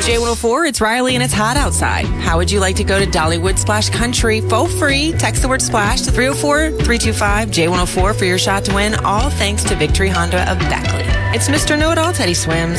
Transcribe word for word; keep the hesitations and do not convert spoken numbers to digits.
J one oh four, it's Riley and it's hot outside. How would you like to go to Dollywood Splash Country for free? Text the word splash to three oh four, three two five, J one oh four for your shot to win, all thanks to Victory Honda of Beckley. It's Mister Know-It-All Teddy Swims.